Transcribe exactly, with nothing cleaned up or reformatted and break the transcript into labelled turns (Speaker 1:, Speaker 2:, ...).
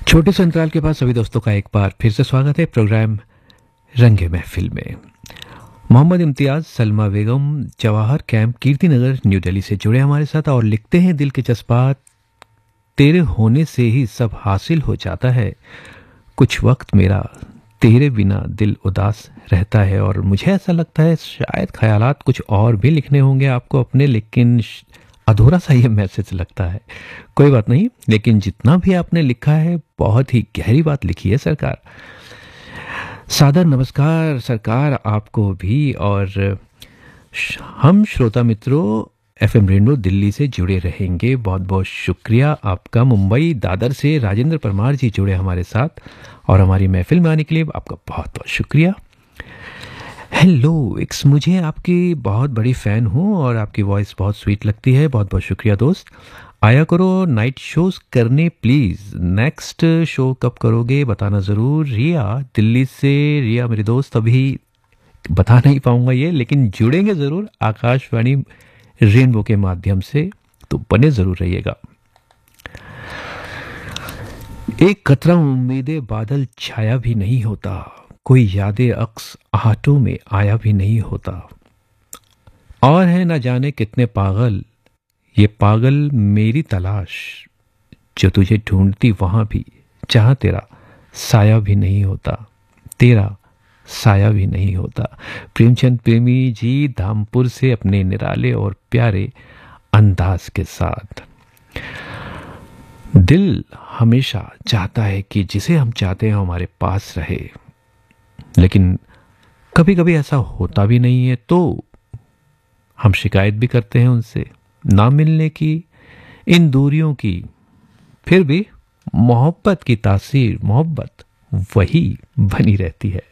Speaker 1: छोटे से अंतराल के बाद सभी दोस्तों का एक बार फिर से स्वागत है प्रोग्राम रंगे महफिल में। मोहम्मद इम्तियाज, सलमा बेगम, जवाहर कैंप, कीर्ति नगर, न्यू दिल्ली से जुड़े हमारे साथ और लिखते हैं, दिल के जज्बात तेरे होने से ही सब हासिल हो जाता है। कुछ वक्त मेरा तेरे बिना दिल उदास रहता है। और मुझे ऐसा लगता है शायद ख्यालात कुछ और भी लिखने होंगे आपको अपने, लेकिन अधूरा सा ये मैसेज लगता है। कोई बात नहीं, लेकिन जितना भी आपने लिखा है बहुत ही गहरी बात लिखी है सरकार। सादर नमस्कार सरकार आपको भी। और हम श्रोता मित्रों एफएम रेनबो दिल्ली से जुड़े रहेंगे। बहुत बहुत शुक्रिया आपका। मुंबई दादर से राजेंद्र परमार जी जुड़े हमारे साथ और हमारी महफिल में आने के लिए आपका बहुत बहुत शुक्रिया। हेलो एक्स, मुझे आपकी बहुत बड़ी फ़ैन हूँ और आपकी वॉइस बहुत स्वीट लगती है। बहुत बहुत शुक्रिया दोस्त। आया करो नाइट शोज करने प्लीज़। नेक्स्ट शो कब करोगे बताना ज़रूर। रिया दिल्ली से, रिया मेरी दोस्त, अभी बता नहीं पाऊंगा ये, लेकिन जुड़ेंगे ज़रूर आकाशवाणी रेनबो के माध्यम से, तो बने ज़रूर रहिएगा। एक कतरा उम्मीदें बादल छाया भी नहीं होता, कोई यादें अक्स आहटों में आया भी नहीं होता। और है न जाने कितने पागल, ये पागल मेरी तलाश, जो तुझे ढूंढती वहां भी जहां तेरा साया भी नहीं होता, तेरा साया भी नहीं होता। प्रेमचंद प्रेमी जी धामपुर से अपने निराले और प्यारे अंदाज के साथ। दिल हमेशा चाहता है कि जिसे हम चाहते हैं हमारे पास रहे, लेकिन कभी कभी ऐसा होता भी नहीं है, तो हम शिकायत भी करते हैं उनसे ना मिलने की, इन दूरियों की। फिर भी मोहब्बत की तासीर, मोहब्बत वही बनी रहती है।